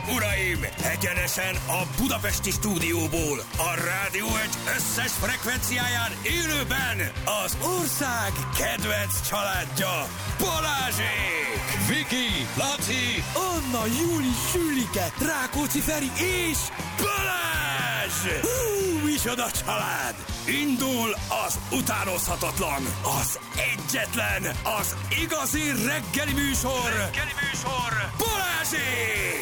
uraim, egyenesen a budapesti stúdióból, a Rádió Egy összes frekvenciáján élőben az ország kedvenc családja, Balázsék! Viki, Laci, Anna, Júli, Sülike, Rákóczi Feri és Balázs! Micsoda család! Indul az utánozhatatlan, az egyetlen, az igazi reggeli műsor, Balázsék!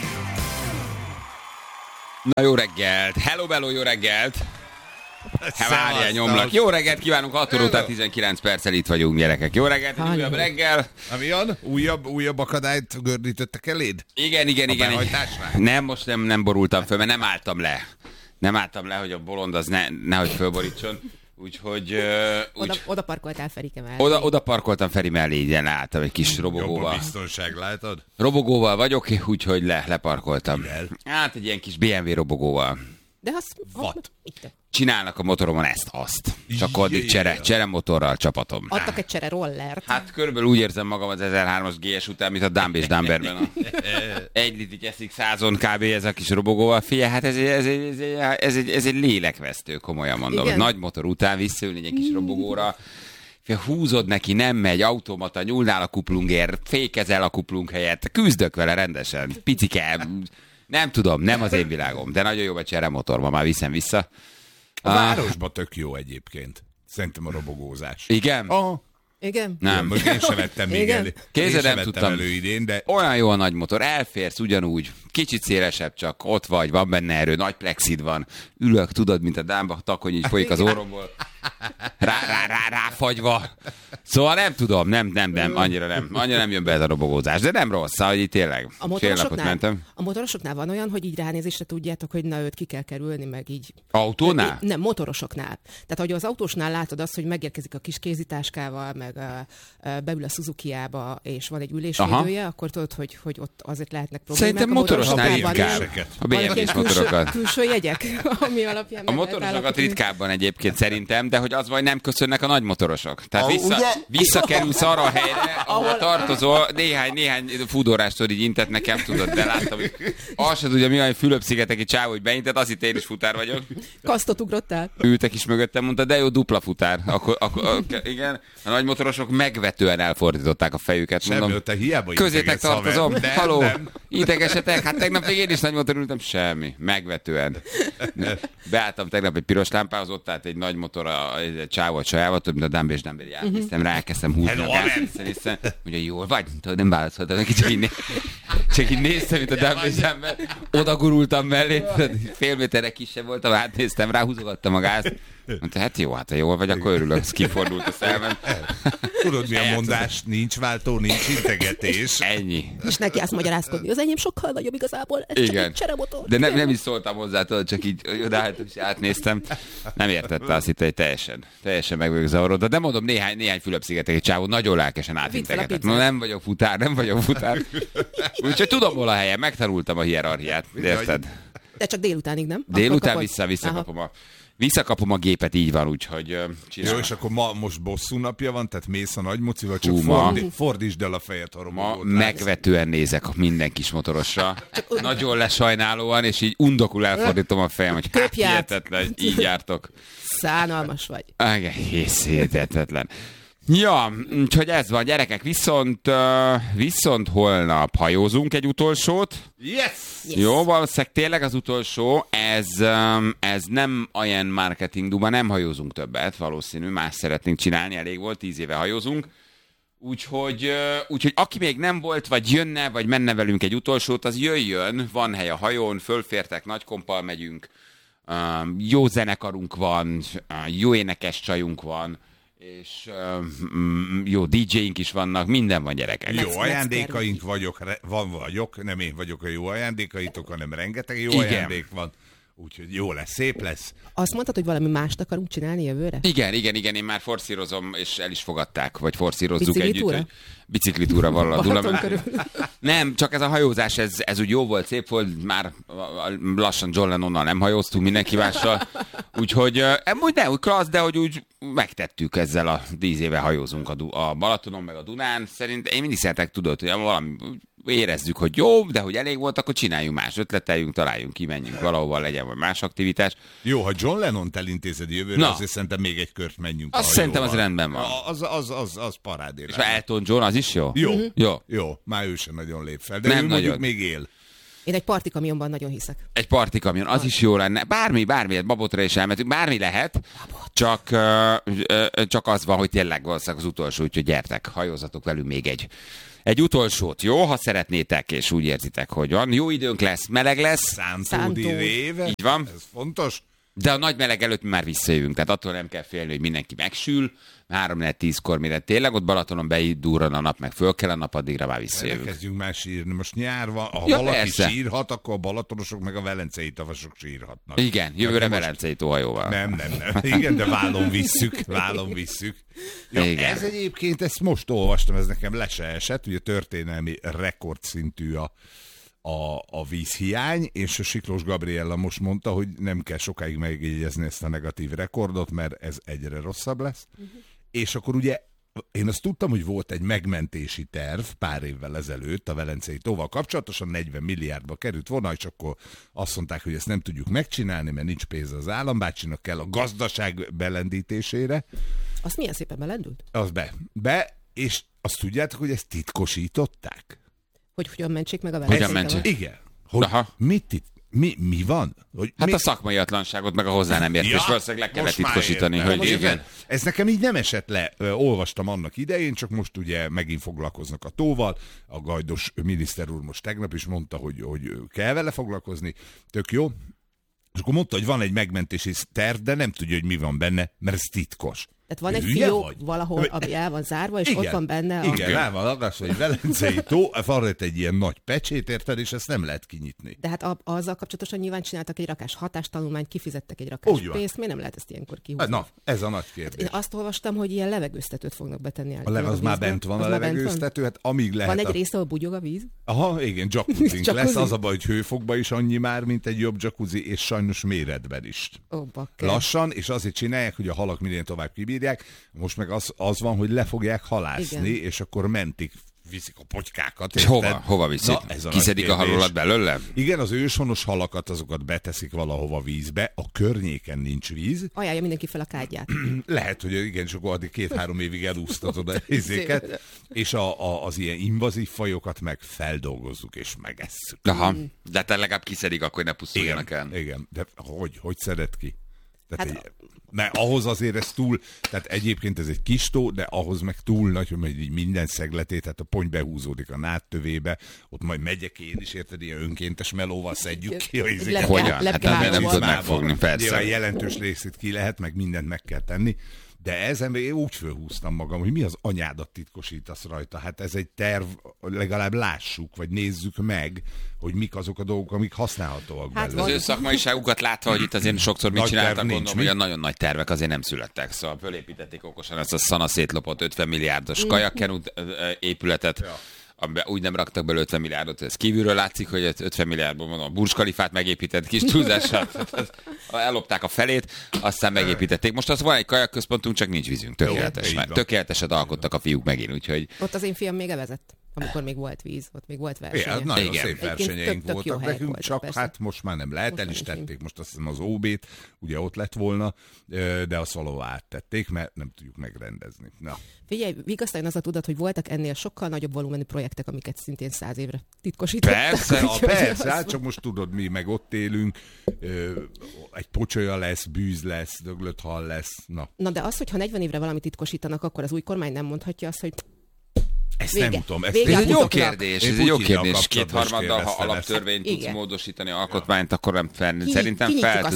Na jó reggelt! Hello, bello, jó reggelt! Várjál, nyomlak. Jó reggelt kívánunk, 6 óra után 19 perccel itt vagyunk, gyerekek. Jó reggelt, egy újabb reggel. Ami van? Újabb akadályt gördítettek eléd? Igen. Nem, most nem borultam föl, mert nem álltam le. Nem álltam le, hogy a bolond az nehogy fölborítson. Úgyhogy... Oda parkoltál Ferike mellé. Oda parkoltam Feri mellé, így leálltam egy kis robogóval. Jobb a biztonság, látod? Robogóval vagyok, úgyhogy leparkoltam. Mivel? Hát egy ilyen kis BMW robogóval. De azt... What? Csinálnak a motoromon ezt-azt. Csak addig csere motorral csapatom. Adtak egy csere rollert. Hát körülbelül úgy érzem magam az 1003-as GS után, mint a Dumb és Dumberben. Egy litig eszik 100-on kb. Ez a kis robogóval. Figyelj, hát ez egy lélekvesztő, komolyan mondom. Igen. Nagy motor után visszaülni egy kis robogóra. Húzod neki, nem megy, automata, nyúlnál a kuplungért, fékezel a kuplung helyett, küzdök vele rendesen, picike, nem tudom, nem az én világom, de nagyon jó a cseremotor, ma már viszem vissza. A városban tök jó egyébként. Szerintem a robogózás. Igen? Igen? Nem. Most én sem vettem még Igen? elő. Kézzel nem vettem tudtam. elő idén, de Olyan jó a nagy motor, elférsz ugyanúgy, kicsit szélesebb csak, ott vagy, van benne erő, nagy plexid van, ülök, tudod, mint a dámba, takony így folyik az orromból, ráfagyva. Szóval nem tudom, nem, annyira nem jön be ez a robogózás, de nem rossz, hogy itt tényleg fél napot mentem. A motorosoknál van olyan, hogy így ránézésre tudjátok, hogy na őt ki kell kerülni, meg így... Autónál? Nem, motorosoknál. Tehát, hogy az autósnál látod azt, hogy megérkezik a kis kézitáskával, meg beül a Suzuki-ába, és van egy ülésvédője, akkor tudod, hogy ott azért lehetnek problémák. Szerintem motorosnál motorosoknál ritkább. A BMW-s motorokat. Külső jegyek, ami alapján... A motorosokat ritkábban egyébként szerintem, de hogy az vagy nem köszönnek a nagy motorosok. Tehát visszakerülsz arra a helyre, ahol tartozol, néhány fúdórástól így intett nekem, tudod, de láttam, hogy azt se tudja, mi olyan Fülöp-szigeteki csávó, hogy beintett, azt hitt én is futár vagyok. Kasztot ugrottál? Ültek is mögöttem, mondta, de jó, dupla futár. Akkor igen, a nagy motorosok megvetően elfordították a fejüket. Mondom, te hiába közétek integetsz, haver. tartozom, Nem, haló, nem. integesetek, hát tegnap még én is nagy motor ültem, semmi, megvetően. Beálltam tegnap egy piros lámpához, ott állt egy nagy motor, egy csávó csajával, több mint a Dumb és Dumber átnéztem rá, elkezdtem húzni a gázt, ugye jól vagy, tudod, nem válaszoltam, csak így néztem, mint a Dumb és Dumber, oda gurultam mellé, fél méterre kisebb voltam, átnéztem rá, húzogattam a gázt, mondta, hát jó, hát ha jól vagy, akkor örülök, kifordult a szemem. tudod mi a mondás? Nincs váltó, nincs integetés. Ennyi. És neki azt magyarázkodni, az enyém sokkal nagyobb igazából, ez csak egy cseremotor. De nem is szóltam hozzá, tudod, csak így odaálltam és átnéztem. Nem értette, azt hitte, hogy teljesen meg vagyok zavarodva. De mondom, néhány Fülöp-szigeteki csávó nagyon lelkesen átintegetett. No, nem vagyok futár. Úgyhogy tudom, hol a helyem, megtanultam a hierarchiát, érted? De csak délutánig, nem? Délután Akkor visszakapom a gépet, így van, úgyhogy csinálom. Jó, és akkor most bosszú napja van, tehát mész a nagy mocival, csak fordítsd el a fejed, ha Ma robogót megvetően nézek minden kis motorosra. Nagyon lesajnálóan, és így undokul elfordítom a fejem, hogy hát hihetetlen, így jártok. Szánalmas vagy. Egész hihetetlen. Ja, úgyhogy ez van, gyerekek, viszont holnap hajózunk egy utolsót. Yes! Jó, valószínűleg tényleg az utolsó, ez nem olyan marketing duma, nem hajózunk többet, valószínű, más szeretnénk csinálni, elég volt, 10 éve hajózunk. Úgyhogy aki még nem volt, vagy jönne, vagy menne velünk egy utolsót, az jöjjön, van hely a hajón, fölfértek, nagy kompal megyünk, jó zenekarunk van, jó énekes csajunk van, és jó DJ-ink is vannak, minden van, gyerekek. Jó ajándékaink vagyok, nem én vagyok a jó ajándékaitok, hanem rengeteg jó ajándék van. Úgyhogy jó lesz, szép lesz. Azt mondtad, hogy valami mást akarunk csinálni jövőre? Igen, én már forszírozom, és el is fogadták, vagy forszírozzuk Biciklitúra? együtt. Biciklitúra valahol. Balaton körül. Nem, csak ez a hajózás, ez úgy jó volt, szép volt, már lassan John Lennonnal nem hajóztunk mindenki mással. Úgyhogy úgy ne, úgy klassz, de hogy úgy megtettük ezzel a 10 éve hajózunk a Balatonon, meg a Dunán. Szerint én mindig szeretek, tudod, hogy valami érezzük, hogy jó, de hogy elég volt, akkor csináljunk más, ötleteljünk, találjunk ki, menjünk valahova, legyen vagy más aktivitás. Jó, ha John Lennon-t elintézed jövőre, azért szerintem még egy kört menjünk. Azt szerintem az rendben van. Az parádé. És Elton John, az is jó? Jó, már ő sem nagyon lép fel, de nem ő nagyon. mondjuk még él. Én egy partikamionban nagyon hiszek. Egy partikamion, az is jó lenne. Bármi, Babotra is elmentünk, bármi lehet, csak az van, hogy tényleg valószínűleg az utolsó, úgyhogy gyertek, hajózatok velünk még egy utolsót, jó? Ha szeretnétek, és úgy érzitek, hogy van. Jó időnk lesz, meleg lesz. Szántódi réve. Így van. Ez fontos. De a nagy meleg előtt mi már visszajövünk, tehát attól nem kell félni, hogy mindenki megsül. 3-10-kor, mire tényleg ott Balatonon beidurran a nap, meg föl kell a nap, addigra már visszajövünk. Kezdjünk már sírni. Most nyár van, ha valaki persze. sírhat, akkor a balatonosok meg a velencei tavasok sírhatnak. Igen, jövőre velencei tóhajóval. Nem. Igen, de vállon visszük. Ja, Igen. ez egyébként, ezt most olvastam, ez nekem le se esett, ugye történelmi rekordszintű a vízhiány, és a Siklós Gabriella most mondta, hogy nem kell sokáig megjegyezni ezt a negatív rekordot, mert ez egyre rosszabb lesz. És akkor ugye én azt tudtam, hogy volt egy megmentési terv pár évvel ezelőtt a Velencei tóval kapcsolatosan, 40 milliárdba került volna, és akkor azt mondták, hogy ezt nem tudjuk megcsinálni, mert nincs pénz az állambácsinak, kell a gazdaság belendítésére. Azt milyen szépen belendült? Az és azt tudjátok, hogy ezt titkosították? Hogy hogyan mentsék meg a Hogyan velencei mentsék? Igen. Hogy mi van? Hogy Hát a szakmaiatlanságot, meg a hozzá nem értés, valószínűleg le kellett titkosítani. Hogy igen. Ez nekem így nem esett le. Olvastam annak idején, csak most ugye megint foglalkoznak a tóval. A Gajdos miniszter úr most tegnap is mondta, hogy kell vele foglalkozni. Tök jó. És akkor mondta, hogy van egy megmentési terv, de nem tudja, hogy mi van benne, mert ez titkos. Tehát van egy fiók valahol, ami el van zárva, és igen, ott van benne Igen, rá van agás, hogy Velencei tó, van egy ilyen nagy pecsét, érted, és ezt nem lehet kinyitni. De hát azzal kapcsolatosan nyilván csináltak egy rakás hatástanulmányt, kifizettek egy rakás pénzt, miért nem lehet ezt ilyenkor kihúzni? Na, ez a nagy kérdés. Én azt olvastam, hogy ilyen levegőztetőt fognak betenni. Az már bent van a levegőztető, hát amíg lehet. Van egy része, ahol bugyog a víz? Aha, igen, jacuzzink lesz. Az a baj, hogy hőfokban is annyi már, mint egy jobb jacuzzi, és sajnos méretben is. Lassan, és azért csinálják, hogy a halak minél tovább kibírják. Most meg az van, hogy le fogják halászni, igen. És akkor viszik a potykákat. És hova viszik? Kiszedik a halolat belőle? Igen, az őshonos halakat, azokat beteszik valahova vízbe, a környéken nincs víz. Ajánlja mindenki fel a kádját. Lehet, hogy igen, csak addig 2-3 évig elúsztatod a izéket, és az ilyen invazív fajokat meg feldolgozzuk és megesszük. Aha, de te legalább kiszedik, akkor ne pusztuljanak el. Igen, de hogy szeded ki? Mert ahhoz azért ez túl, tehát egyébként ez egy kis tó, de ahhoz meg túl nagy, hogy így minden szegletét, tehát a pony behúzódik a nádtövébe, ott majd megyek én is, érted, ilyen önkéntes melóval szedjük ki a izéket. Hogyan? Hát nem tudod megfogni, persze. A jelentős részét ki lehet, meg mindent meg kell tenni. De ezen én úgy fölhúztam magam, hogy mi az anyádat titkosítasz rajta. Hát ez egy terv, legalább lássuk, vagy nézzük meg, hogy mik azok a dolgok, amik használhatóak belőle. Az ő szakmaiságukat látva, hogy itt azért sokszor mit csináltak, gondolom, hogy a nagyon nagy tervek azért nem születtek. Szóval fölépítették okosan ezt a szana szétlopott 50 milliárdos kajakkenút épületet. Úgy nem raktak belőle 50 milliárdot, hogy ez kívülről látszik, hogy 50 milliárdból mondom, a Burj Khalifát megépített kis túlzással. Ellopták a felét, aztán megépítették. Most az van egy kajakközpontunk, csak nincs vízünk. Tökéleteset alkottak a fiúk megint, úgyhogy... Ott az én fiam még evezett, amikor még volt víz, ott még volt versenye. Ja, nagyon szép versenyeink voltak nekünk, csak persze. Hát most már nem lehet, most el is tették. Most azt hiszem az OB-t, ugye ott lett volna, de azt valahol áttették, mert nem tudjuk megrendezni. Na. Figyelj, vigasztaljon az a tudat, hogy voltak ennél sokkal nagyobb volumenű projektek, amiket szintén 100 évre titkosítottak. Persze, hát csak most tudod, mi meg ott élünk, egy pocsolya lesz, bűz lesz, döglött hal lesz. Na de az, hogyha 40 évre valamit titkosítanak, akkor az új kormány nem mondhatja azt, hogy ezt nem tudom. Ez egy jó kérdés. Ez egy jó kérdés. 2/3, ha alaptörvényt tudsz módosítani alkotmányt, akkor nem szerintem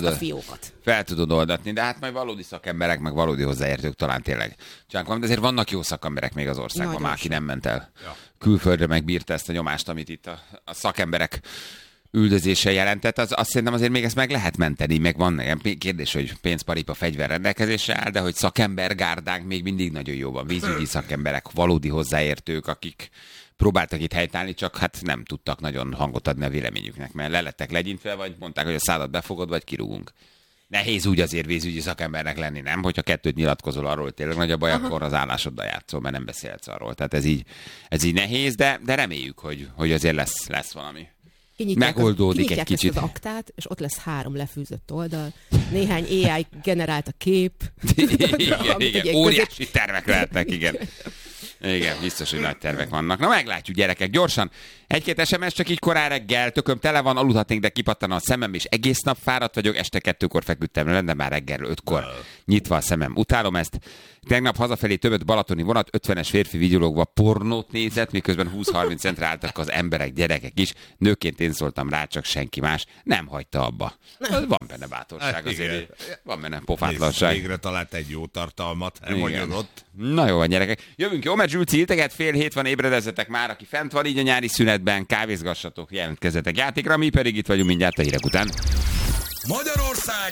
fel tudod oldatni. De hát majd valódi szakemberek, meg valódi hozzáértők talán tényleg. Csak de azért vannak jó szakemberek még az országban, már aki nem ment el külföldre, meg bírta ezt a nyomást, amit itt a szakemberek üldözése jelentett, azt szerintem azért még ezt meg lehet menteni, meg van ilyen kérdés, hogy pénzparipa fegyver rendelkezésre áll, de hogy szakembergárdánk még mindig nagyon jó van. Vízügyi szakemberek, valódi hozzáértők, akik próbáltak itt helytállni, csak hát nem tudtak nagyon hangot adni a véleményüknek, mert le lettek legyintve, vagy mondták, hogy a szádat befogod, vagy kirúgunk. Nehéz úgy azért vízügyi szakembernek lenni, nem? Hogyha kettőt nyilatkozol arról, hogy tényleg nagy a baj, akkor az állásoddal játszol, mert nem beszélsz arról. Tehát ez így nehéz, de reméljük, hogy azért lesz valami. Megoldódik egy kicsit. Ezt az aktát, és ott lesz 3 lefűzött oldal, néhány AI generált a kép. Igen, óriási tervek lehetnek, igen. Igen, biztos, hogy nagy tervek vannak. Na meglátjuk, gyerekek, gyorsan. 1-2 SMS csak így korán reggel, tököm tele van, aludhatnék, de kipattan a szemem, és egész nap fáradt vagyok, este 2-kor feküdtem le, de már reggel 5-kor nyitva a szemem. Utálom ezt. Tegnap hazafelé többet balatoni vonat, 50-es férfi vigyorogva pornót nézett, miközben 20-30 centre álltak az emberek, gyerekek is. Nőként én szóltam rá, csak senki más nem hagyta abba. Van benne bátorság azért. Van benne pofátlanság. Végre talált egy jó tartalmat, elmagyarott. Na jó van, gyerekek. Jövünk jó, mert Zsülci ilteget, 6:30 van, ébredezzetek már, aki fent van így a nyári szünetben, kávézgassatok, jelentkezzetek játékra, mi pedig itt vagyunk mindjárt a hírek után. Magyarország